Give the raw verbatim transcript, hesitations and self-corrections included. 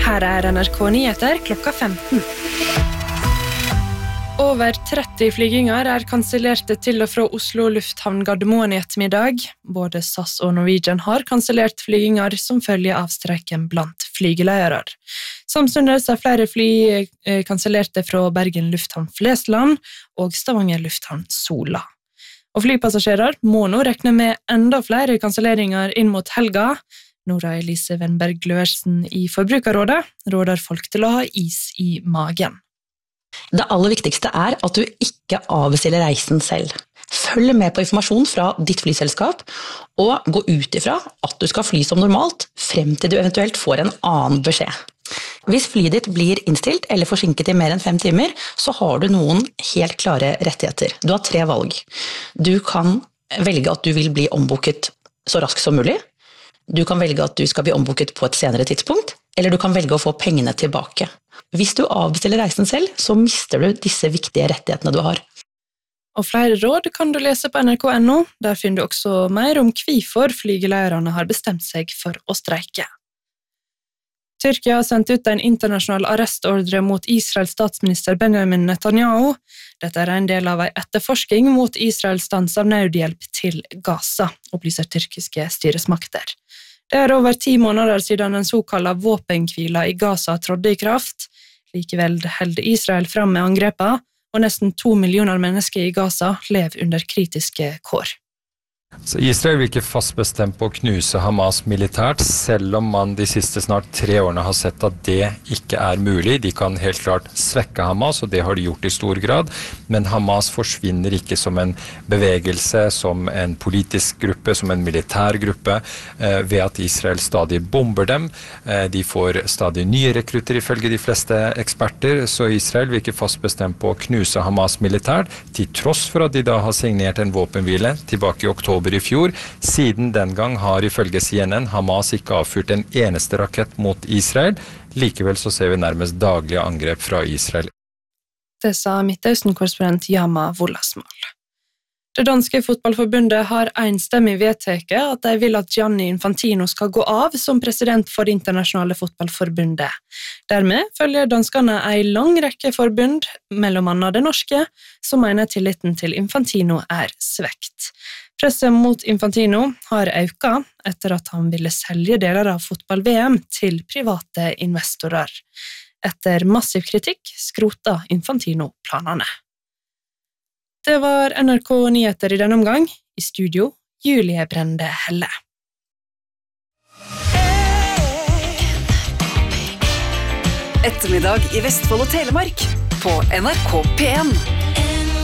Her er N R K Nyheter klokka femten. Over tretti flyginger er kansellerte til og fra Oslo lufthavn Gardermoen i ettermiddag. Både SAS og Norwegian har kansellert flyginger som følge av streiken blant flygeleiere. Samtidig er flere fly kansellerte fra Bergen lufthavn Flesland og Stavanger lufthavn Sola. Og flypassasjerer må nå regne med enda flere kanselleringer inn mot helga. Nora Elise Wenberg Løversen i Forbrukerrådet råder folk til å ha is i magen. Det aller viktigste er at du ikke avbestiller reisen selv. Følg med på informasjon fra ditt flyselskap, og gå ut ifra at du skal fly som normalt, frem til du eventuelt får en annen beskjed. Hvis flyet ditt blir innstilt eller forsinket i mer enn fem timer, så har du noen helt klare rettigheter. Du har tre valg. Du kan velge at du vil bli ombooket så raskt som mulig. Du kan velge at du skal bli ombooket på et senere tidspunkt, eller du kan velge å få pengene tilbake. Hvis du avbestiller reisen selv, så mister du disse viktige rettighetene du har. Og flere råd kan du lese på N R K punktum N O. Der finner du også mer om hvorfor flygeleierne har bestemt seg for å streike. Tyrkia har sendt ut en internasjonal arrestordre mot Israels statsminister Benjamin Netanyahu. Dette er en del av en etterforsking mot Israels stans av nødhjelp til Gaza, opplyser tyrkiske styresmakter. Det er over ti måneder siden den såkalte våpenhvila i Gaza trådte i kraft. Likevel holder Israel frem med angrepet, og nesten to millioner mennesker i Gaza lever under kritiske kår. Så Israel virker fast bestemt på å knuse Hamas militært, selv om man de siste snart tre årene har sett at det ikke er mulig. De kan helt klart svekke Hamas, og det har de gjort i stor grad, men Hamas forsvinner ikke som en bevegelse, som en politisk gruppe, som en militær gruppe, eh, ved at Israel stadig bomber dem. Eh, de får stadig nye rekrutter ifølge de fleste eksperter, så Israel virker fast bestemt på å knuse Hamas militært, til tross for at de da har signert en våpenhvile tilbake i oktober i fjor. Siden den gang har ifølge C N N Hamas ikke avfyrt en eneste rakett mot Israel. Likevel så ser vi nærmest daglige angrep fra Israel. Det sa Midtøsten-korrespondent Yama Wolasmal. Det danske fotballforbundet har enstemmig vedtatt at de vil at Gianni Infantino skal gå av som president for det internasjonale fotballforbundet. Dermed følger danskene en lang rekke forbund, mellom annet det norske, som mener tilliten til Infantino er svekt. Presset mot Infantino har økt etter at han ville selge deler av fotball-V M til private investorer. Etter massiv kritikk skrota Infantino planene. Det var N R K Nyheter i denne omgang. I studio, Julie Brende Helle. Ettermiddag i Vestfold og Telemark på N R K P en.